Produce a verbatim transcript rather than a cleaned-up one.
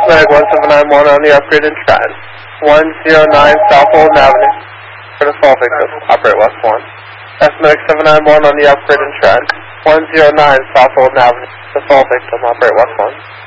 Estimate one seven nine one on the upgrade in Trenton. one zero nine South Olden Avenue. For the fall victim, operate West one. Estimate seven nine one on the upgrade in Trenton. one zero nine South Olden Avenue. The fall victim, operate West one.